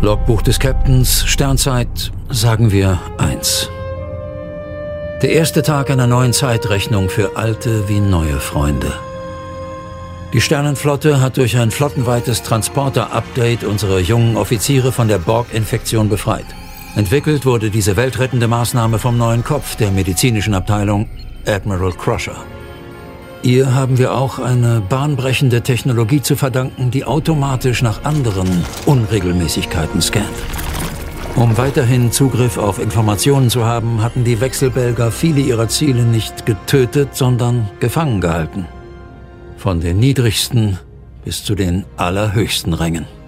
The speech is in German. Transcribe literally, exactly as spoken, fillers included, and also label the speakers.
Speaker 1: Logbuch des Captains, Sternzeit, sagen wir eins. Der erste Tag einer neuen Zeitrechnung für alte wie neue Freunde. Die Sternenflotte hat durch ein flottenweites Transporter-Update unsere jungen Offiziere von der Borg-Infektion befreit. Entwickelt wurde diese weltrettende Maßnahme vom neuen Kopf der medizinischen Abteilung, Admiral Crusher. Ihr haben wir auch eine bahnbrechende Technologie zu verdanken, die automatisch nach anderen Unregelmäßigkeiten scannt. Um weiterhin Zugriff auf Informationen zu haben, hatten die Wechselbelger viele ihrer Ziele nicht getötet, sondern gefangen gehalten. Von den niedrigsten bis zu den allerhöchsten Rängen.